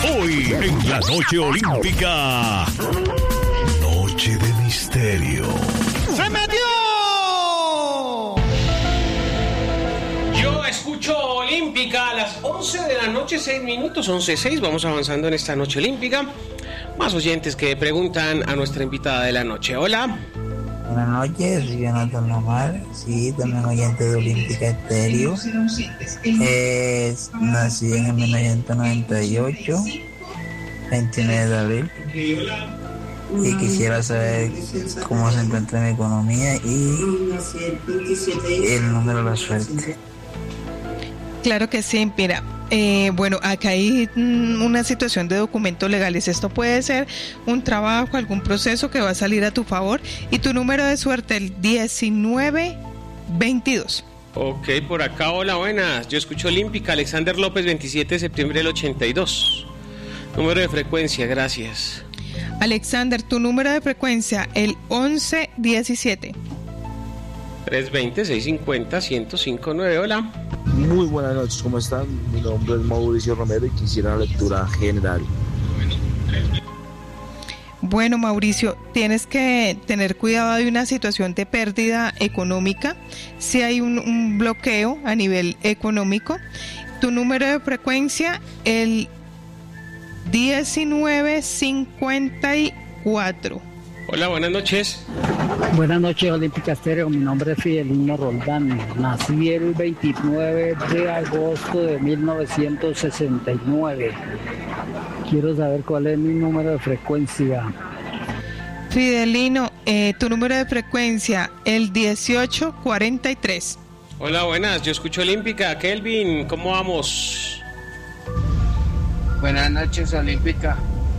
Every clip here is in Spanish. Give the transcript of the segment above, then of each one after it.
Hoy en la Noche Olímpica. Noche de misterio. ¡Se metió! Yo escucho Olímpica a las 11 de la noche, 6 minutos, 11:06. Vamos avanzando en esta Noche Olímpica. Más oyentes que preguntan a nuestra invitada de la noche. Hola. Buenas noches, soy Jonathan Omar, sí, también oyente de Olímpica Estéreo. Nací en el 1998, 29 de abril. Y quisiera saber cómo se encuentra mi economía y el número de la suerte. Claro que sí, mira. Bueno, acá hay una situación de documentos legales. Esto puede ser un trabajo, algún proceso que va a salir a tu favor. Y tu número de suerte, el 1922. Ok, por acá, hola, buenas. Yo escucho Olímpica, Alexander López, 27 de septiembre del 82. Número de frecuencia, gracias. Alexander, tu número de frecuencia, el 1117. 320-650-1059, hola. Muy buenas noches, ¿cómo están? Mi nombre es Mauricio Romero y quisiera la lectura general. Bueno, Mauricio, tienes que tener cuidado de una situación de pérdida económica. Si hay un bloqueo a nivel económico. Tu número de frecuencia, el 1954. Hola, buenas noches. Buenas noches, Olímpica Estéreo. Mi nombre es Fidelino Roldán. Nací el 29 de agosto de 1969. Quiero saber cuál es mi número de frecuencia. Fidelino, tu número de frecuencia, el 1843. Hola, buenas. Yo escucho Olímpica. Kelvin, ¿cómo vamos? Buenas noches, Olímpica.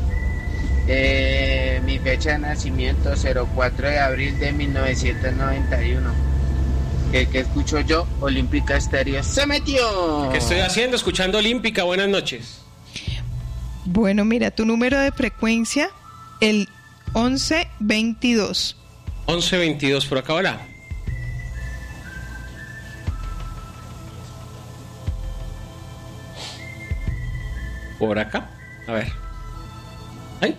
Mi fecha de nacimiento, 04 de abril de 1991. ¿Qué escucho yo? Olímpica Estéreo. ¡Se metió! ¿Qué estoy haciendo? Escuchando Olímpica. Buenas noches. Bueno, mira, tu número de frecuencia, el 1122. 1122, por acá, hola. Por acá, a ver. ¿Ay?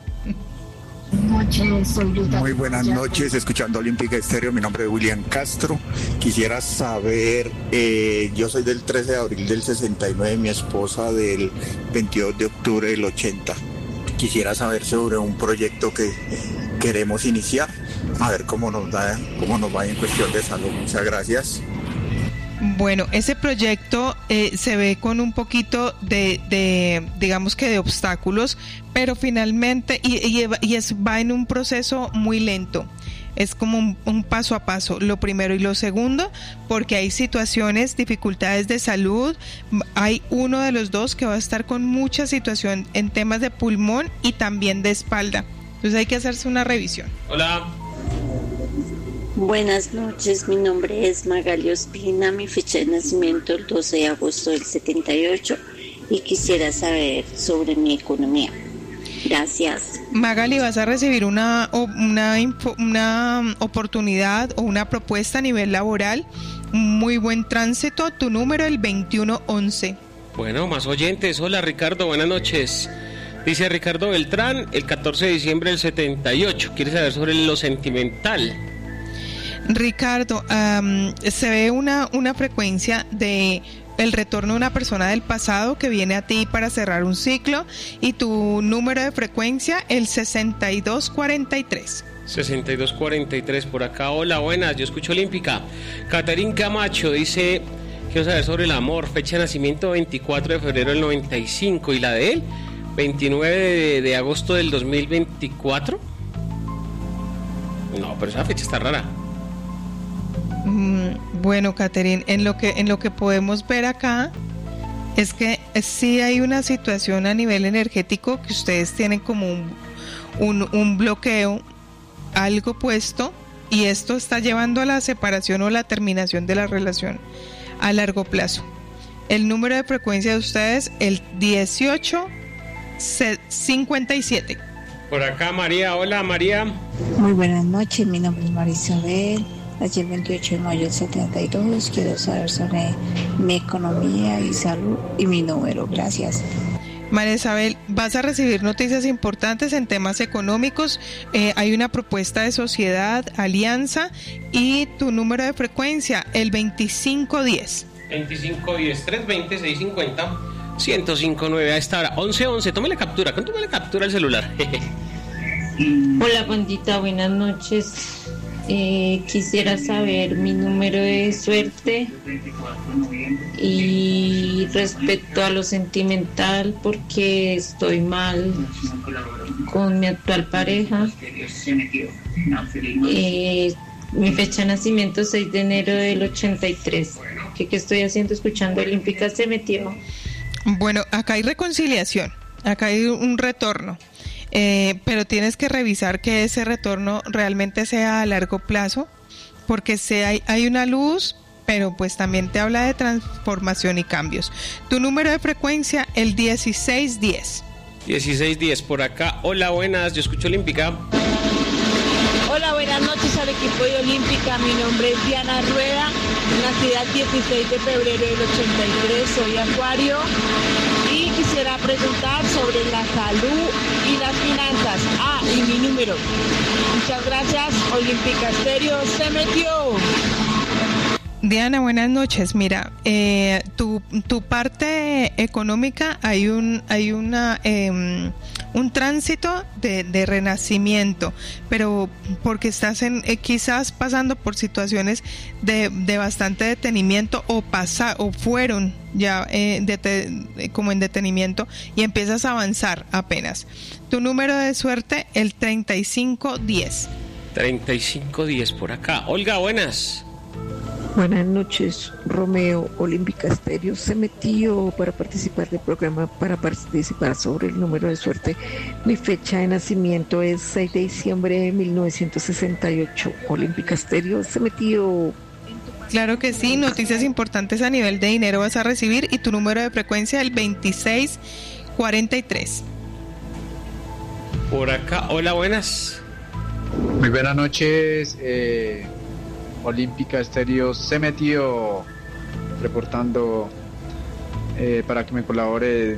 Muy buenas noches, escuchando Olímpica Estéreo. Mi nombre es William Castro. Quisiera saber, yo soy del 13 de abril del 69, mi esposa del 22 de octubre del 80. Quisiera saber sobre un proyecto que queremos iniciar, a ver cómo nos va en cuestión de salud. Muchas gracias. Bueno, ese proyecto se ve con un poquito de digamos que de obstáculos, pero finalmente va en un proceso muy lento. Es como un paso a paso, lo primero y lo segundo, porque hay situaciones, dificultades de salud. Hay uno de los dos que va a estar con mucha situación en temas de pulmón y también de espalda. Entonces hay que hacerse una revisión. Hola. Buenas noches, mi nombre es Magali Ospina, mi fecha de nacimiento el 12 de agosto del 78 y quisiera saber sobre mi economía. Gracias. Magali, vas a recibir una oportunidad o una propuesta a nivel laboral. Muy buen tránsito. Tu número, el 2111. Bueno, más oyentes. Hola, Ricardo, buenas noches. Dice Ricardo Beltrán, el 14 de diciembre del 78. ¿Quieres saber sobre lo sentimental? Ricardo, se ve una frecuencia de el retorno de una persona del pasado que viene a ti para cerrar un ciclo, y tu número de frecuencia, el 6243. 6243 por acá. Hola, buenas, yo escucho Olímpica. Caterín Camacho dice, quiero saber sobre el amor, fecha de nacimiento 24 de febrero del 95, y la de él 29 de agosto del 2024. No, pero esa fecha está rara. Bueno, Caterín, en lo que podemos ver acá es que sí hay una situación a nivel energético que ustedes tienen como un bloqueo, algo puesto, y esto está llevando a la separación o la terminación de la relación a largo plazo. El número de frecuencia de ustedes, el 1857. Por acá, María. Hola, María. Muy buenas noches, mi nombre es María Isabel. Nací el 28 de mayo del 72. Quiero saber sobre mi economía y salud y mi número. Gracias. María Isabel, vas a recibir noticias importantes en temas económicos. Hay una propuesta de sociedad, alianza, y tu número de frecuencia, el 2510. 2510 320 650 1059 a esta hora. 1111. Tómale captura. ¿Cuánto me le captura el celular? Hola, bandita. Buenas noches. Quisiera saber mi número de suerte y respecto a lo sentimental, porque estoy mal con mi actual pareja. Mi fecha de nacimiento es 6 de enero del 83. ¿Qué estoy haciendo escuchando Olímpica? Se metió. Bueno, acá hay reconciliación, acá hay un retorno. Pero tienes que revisar que ese retorno realmente sea a largo plazo, porque hay una luz, pero pues también te habla de transformación y cambios. Tu número de frecuencia, el 1610. 1610 por acá. Hola, buenas, yo escucho Olímpica. Hola, buenas noches al equipo de Olímpica. Mi nombre es Diana Rueda, nacida el 16 de febrero del 83, soy acuario. Y quisiera preguntar sobre la salud y las finanzas. Y mi número. Muchas gracias. Olímpica Estéreo se metió. Diana, buenas noches. Mira, tu parte económica hay un tránsito de renacimiento, pero porque estás quizás pasando por situaciones de bastante detenimiento o fueron ya como en detenimiento, y empiezas a avanzar apenas. Tu número de suerte, el 3510. 3510 por acá. Olga, buenas. Buenas noches, Romeo. Olímpica Estéreo se metió para participar del programa, para participar sobre el número de suerte. Mi fecha de nacimiento es 6 de diciembre de 1968. Olímpica Estéreo se metió. Claro que sí, noticias importantes a nivel de dinero vas a recibir, y tu número de frecuencia el 2643. Por acá, hola, buenas. Muy buenas noches, Olímpica Estéreo se metió, reportando para que me colabore.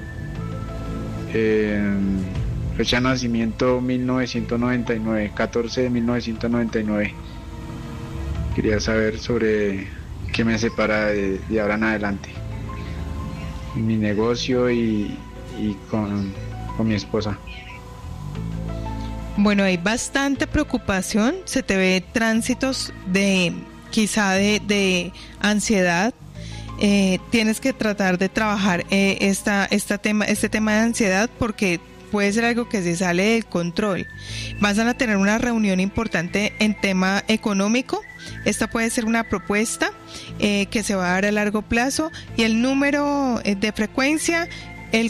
Fecha de nacimiento 1999, 14 de 1999. Quería saber sobre qué me separa de ahora en adelante, mi negocio y con mi esposa. Bueno, hay bastante preocupación, se te ve tránsitos quizá de ansiedad. Tienes que tratar de trabajar este tema de ansiedad, porque puede ser algo que se sale del control. Vas a tener una reunión importante en tema económico. Esta puede ser una propuesta que se va a dar a largo plazo, y el número de frecuencia, el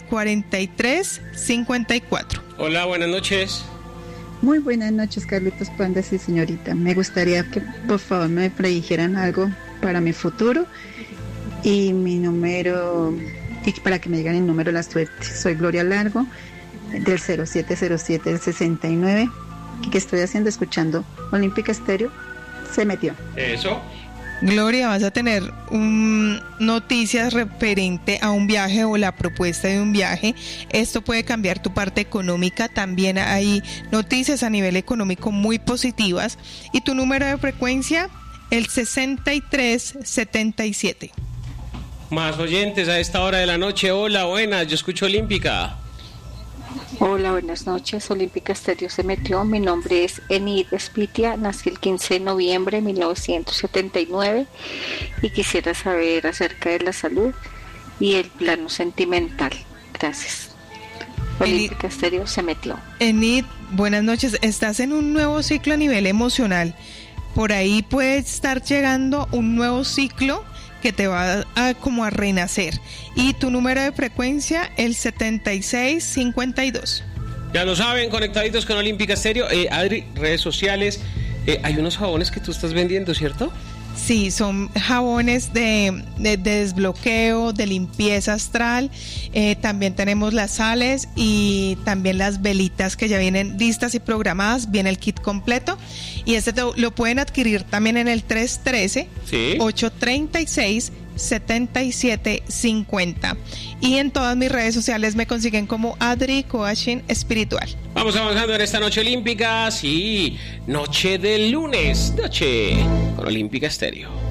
4354. Hola, buenas noches. Muy buenas noches, Carlitos Pandas y señorita. Me gustaría que por favor me predijeran algo para mi futuro y mi número, y para que me digan el número de la suerte. Soy Gloria Largo, del 0707 del 69. ¿Qué estoy haciendo? Escuchando Olímpica Estéreo se metió. Eso. Gloria, vas a tener noticias referente a un viaje o la propuesta de un viaje. Esto puede cambiar tu parte económica. También hay noticias a nivel económico muy positivas. Y tu número de frecuencia, el 6377. Más oyentes a esta hora de la noche. Hola, buenas, yo escucho Olímpica. Hola, buenas noches, Olímpica Estéreo se metió. Mi nombre es Enid Espitia, nací el 15 de noviembre de 1979 y quisiera saber acerca de la salud y el plano sentimental. Gracias. Olímpica Estéreo se metió. Enid, buenas noches. Estás en un nuevo ciclo a nivel emocional. Por ahí puede estar llegando un nuevo ciclo que te va a renacer. Y tu número de frecuencia, el 7652. Ya lo saben, conectaditos con Olímpica Estéreo. Adri, redes sociales. Hay unos jabones que tú estás vendiendo, ¿cierto? Sí, son jabones de desbloqueo, de limpieza astral. También tenemos las sales y también las velitas que ya vienen listas y programadas. Viene el kit completo. Y lo pueden adquirir también en el 313-836 7750. Y en todas mis redes sociales me consiguen como Adri Coaching Espiritual. Vamos avanzando en esta noche olímpica. Sí, noche del lunes, noche con Olímpica Estéreo.